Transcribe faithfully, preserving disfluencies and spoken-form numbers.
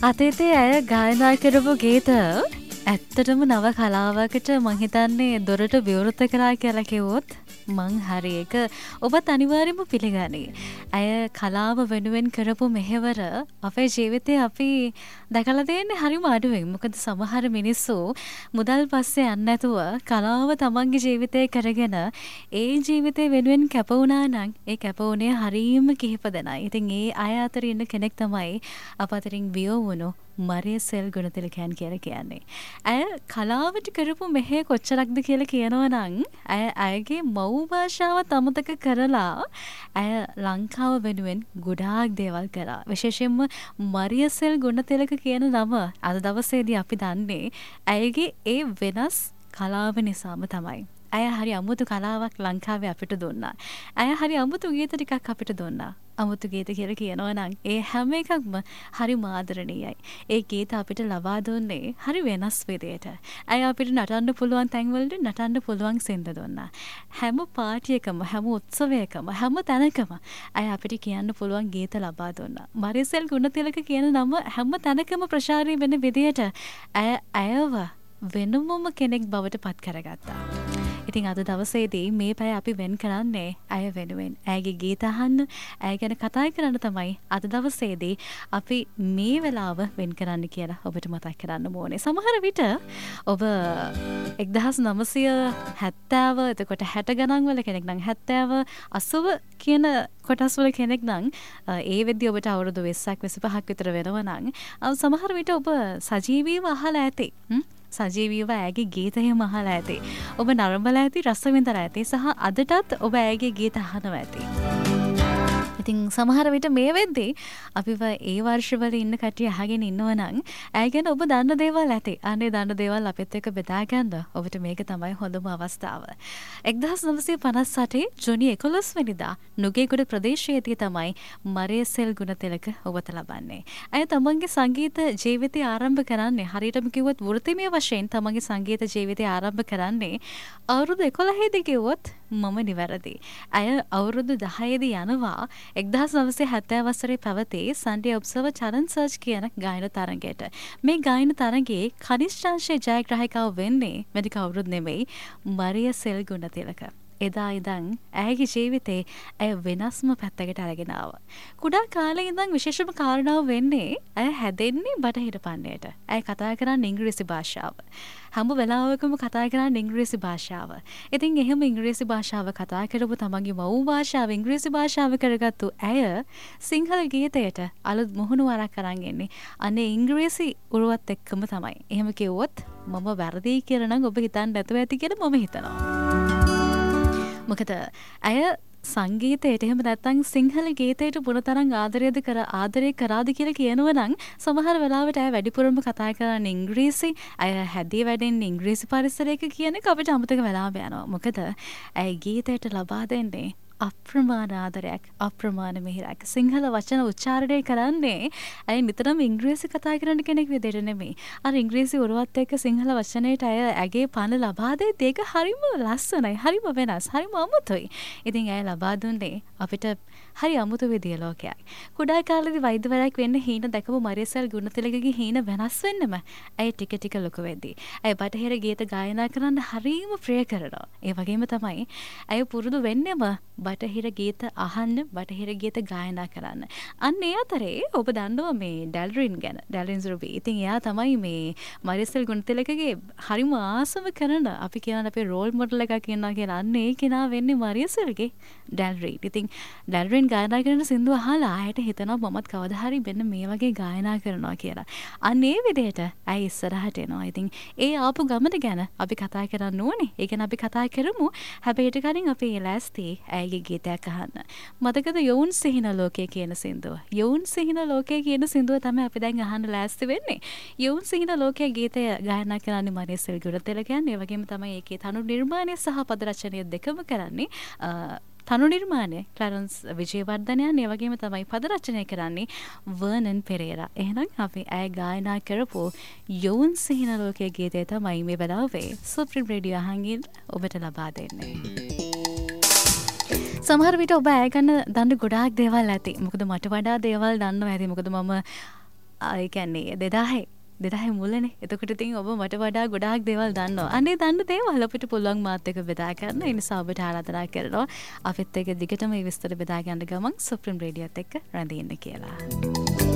අතීතයේ ඇය ගායනා කරපු ගීත ඇත්තටම නව කලාවකට මං හිතන්නේ දොරට විවෘත කරා කියලා කිව්වොත් මං හරි ඒක ඔබත් අනිවාර්යයෙන්ම පිළිගනී. ඇය කලාව වෙනුවෙන් කරපු මෙහෙවර අපේ ජීවිතේ අපි දැකලා තියෙන්නේ හරිම අඩුවෙන්. මොකද සමහර මිනිස්සු මුදල් පස්සේ යන්නේ නැතුව කලාව තමන්ගේ ජීවිතේ කරගෙන ඒ ජීවිතේ වෙනුවෙන් කැප වුණා නම් ඒ කැප වුණේ හරීම කිහිප දෙනයි. ඉතින් ඒ අය අතර ඉන්න කෙනෙක් තමයි අප අතරින් වියෝ වුණු මරියසෙල් ගුණතිලකයන් කියලා කියන්නේ. ඇය කලාවට කරපු මෙහෙ කොච්චරක්ද කියලා කියනවා නම් ඇය අයගේ මව් භාෂාවත් අමතක කරලා ඇය ලංකාව වෙනුවෙන් ගොඩාක් දේවල් කරා. විශේෂයෙන්ම මරියසෙල් ගුණතිලක කියන නම අද දවසේදී අපි දන්නේ ඇයගේ ඒ වෙනස් කලාව නිසාම තමයි. ඇය හරි අමුතු කලාවක් ලංකාවේ අපිට දුන්නා. ඇය හරි අමුතු ගීත ටිකක් අපිට දුන්නා. අමුතු ගීත කියලා කියනවා නම් ඒ හැම එකක්ම හරි ආදරණීයයි. ඒ ගීත අපිට ලබා දුන්නේ හරි වෙනස් විදියට. ඇය අපිට නටන්න පුළුවන් තැන්වලට නටන්න පුළුවන් සින්ද දුන්නා. හැම පාටියකම හැම උත්සවයකම හැම තැනකම ඇය අපිට කියන්න පුළුවන් ගීත ලබා දුන්නා. මරියසෙල් ගුණතිලක කියන නම හැම තැනකම ප්‍රචාරය වෙන විදියට ඇය ඇයව වෙනමම කෙනෙක් බවට පත් කරගත්තා. ඉතින් අද දවසේදී මේ පැය අපි වෙන් කරන්නේ ඇය වෙනුවෙන්. ඇයගේ ගීත අහන්න, ඇය ගැන කතා කරන්න තමයි අද දවසේදී අපි මේ වෙලාව වෙන් කරන්න කියලා ඔබට මතක් කරන්න ඕනේ. සමහර විට ඔබ එක්දහස් නවසිය හැත්තෑව එතකොට හැට ගණන් වල කෙනෙක් නම් හැත්තෑව අසූව කියන කොටස් වල කෙනෙක් නම් ඒ වෙද්දී ඔබට අවුරුදු විස්සක් විසිපහක් විතර වෙනවා නම් සමහර විට ඔබ සජීවීව අහලා ඇති. සජීවීව ඇයගේ ගීත එහෙම අහලා ඇති. ඔබ නරඹලා ඇති, රස විඳලා ඇති සහ අදටත් ඔබ ඇයගේ ගීත අහනවා ඇති. ඉතින් සමහර විට මේ වෙද්දී අපිව ඒ වර්ෂවල ඉන්න කට්ටිය අහගෙන ඉන්නවා නම් ඇය ගැන ඔබ දන්න දේවල් ඇති. අනේ දන්න දේවල් අපිත් එක්ක බෙදා ගන්න ඔබට මේක තමයි හොඳම අවස්ථාව. එක්දහස් නවසිය පනස් අටේ ජුනි එකොළොස් වෙනිදා නුගේගොඩ ප්‍රදේශයේදී තමයි මරියසෙල් ගුණතිලක ඔබට ලබන්නේ. ඇය තමන්ගේ සංගීත ජීවිතය ආරම්භ කරන්නේ හරියටම කිව්වොත් වෘත්තිමය වශයෙන් තමන්ගේ සංගීත ජීවිතය ආරම්භ කරන්නේ අවුරුදු එකොළහේදී කිව්වොත් මම නිවැරදි. ඇය අවුරුදු දහයේදී යනවා එක්දහස් නවසිය හැත්තෑ වසරේ පැවති සන්ඩේ ඔබ්සර්වර් චරන් සර්ච් කියන ගායන තරගයට. මේ ගායන තරගයේ කනිෂ්ඨාංශයේ ජයග්‍රාහිකාව වෙන්නේ වෙන කවුරුත් නෙමෙයි මරියසෙල් ගුණතිලක. එදා ඉඳන් ඇයගේ ජීවිතේ ඇය වෙනස්ම පැත්තකට අරගෙන ආවා. කුඩා කාලේ ඉඳන් විශේෂම කාරණාව වෙන්නේ ඇය හැදෙන්නේ බටහිර පන්නයට. ඇය කතා කරන්නේ ඉංග්‍රීසි භාෂාව. හැම වෙලාවකම කතා කරන්නේ ඉංග්‍රීසි භාෂාව. ඉතින් එහෙම ඉංග්‍රීසි භාෂාව කතා කරපු තමන්ගේ මව් භාෂාව ඉංග්‍රීසි භාෂාව කරගත්තු ඇය සිංහල ගීතයට අලුත් මුහුණු වරක් අරන් එන්නේ අනේ ඉංග්‍රීසි උරුවත් එක්කම තමයි. එහෙම කිව්වොත් මම වැරදි කියලා නම් ඔබ හිතන්න නැතුව ඇති කියලා මම හිතනවා. මොකද ඇය සංගීතයට එහෙම නැත්නම් සිංහල ගීතයට මොනතරම් ආදරයද කර ආදරය කරාද කියලා කියනවා නම් සමහර වෙලාවට ඇය වැඩිපුරම කතා කරන්නේ ඉංග්‍රීසි. ඇය හැදී වැඩෙන්නේ ඉංග්‍රීසි පරිසරයක කියන එක අපිට අමතක වෙලාම යනවා. මොකද ඇය ගීතයට ලබා දෙන්නේ අප්‍රමාණ ආදරයක්, අප්‍රමාණ මිහිරක්. සිංහල වචන උච්චාරණය කරන්නේ ඇය නිතරම ඉංග්‍රීසි කතා කරන කෙනෙක් විදිහට නෙමෙයි. අර ඉංග්‍රීසි උරුවත් එක්ක සිංහල වචනයට ඇය ඇගේ පණ ලබා දෙද්දී ඒක හරිම ලස්සනයි, හරිම වෙනස්, හරිම අමුතුයි. ඉතින් ඇය ලබා දුන්නේ අපිට හරි අමුතු විදිය ලෝකයක්. කුඩා කාලේදී වෛද්‍යවරයෙක් වෙන්න හීන දැකපු මරියසෙල් ගුණතිලකගේ හීන වෙනස් වෙන්නම ඇය ටික ටික ලොකු වෙද්දී ඇය බටහිර ගීත ගායනා කරන්න හරිම ප්‍රිය කරනවා. ඒ වගේම තමයි ඇය පුරුදු වෙන්නෙම බටහිර ගීත අහන්න, බටහිර ගීත ගායනා කරන්න. අන්න ඒ අතරේ ඔබ දන්නවා මේ ඩැල්රින් ගැන. ඩැල්රින් සුරුබි. ඉතින් එයා තමයි මේ මරියසෙල් ගුණතිලකගේ හරිම ආසම කරන අපි කියන අපේ රෝල් මොඩල් එකක් කියනවා කියලා. අන්න ඒ කෙනා වෙන්නේ මරියසෙල්ගේ ඩැල්රින්. ඉතින් ඩැල්රින් ගායනා කරන සින්දු අහලා ආයට හිතනවා මමත් කවදා හරි මෙන්න මේ වගේ ගායනා කරනවා කියලා. අන්න ඒ විදිහට ඇය ඉස්සරහට එනවා. ඉතින් ඒ ආපු ගමන ගැන අපි කතා කරන්න ඕනේ. ඒ ගැන අපි කතා කරමු. හැබැයි ඊට කලින් අපි ලෑස්ති ඇයගේ ගීතයක් අහන්න. මතකද යෝන් සිහින ලෝකයේ කියන සින්දුව? යෝන් සිහින ලෝකයේ කියන සින්දුව තමයි අපි දැන් අහන්න ලෑස්ති වෙන්නේ. යෝන් සිහින ලෝකයේ ගීතය ගායනා කරන්නේ මරියසෙල් ගුණතිලකයන්. ඒ වගේම තමයි ඒකේ තනු නිර්මාණය සහ පද රචනය දෙකම කරන්නේ තනු නිර්මාණය ක්ලරන්ස් විජේවර්ධනයන්. ඒ වගේම තමයි පද රචනය කරන්නේ වර්නන් පෙරේරා. එහෙනම් අපි ඇය ගායනා කරපු යෝන් සිහින ලෝකයේ ගීතය තමයි මේ වෙලාවේ සුප්‍රීම රේඩියෝ අහංගින් ඔබට ලබා දෙන්නේ. සමහර විට ඔබ ඇය ගැන දන්න ගොඩාක් දේවල් ඇති. මොකද මට වඩා දේවල් දන්නවා ඇති. මොකද මම ඒ කියන්නේ දෙදාහේ දෙදාහේ මුලනේ. එතකොට ඉතින් ඔබ මට වඩා ගොඩාක් දේවල් දන්නවා. අනේ දන්න දේවල් අපිට පුළුවන් මාත් එක්ක බෙදා ගන්න. ඒ නිසා ඔබට ආරාධනා කරනවා අපිත් එක්ක දිගටම මේ විස්තර බෙදා ගන්න ගමන් සුප්‍රීම රේඩියෝත් එක්ක රැඳී ඉන්න කියලා.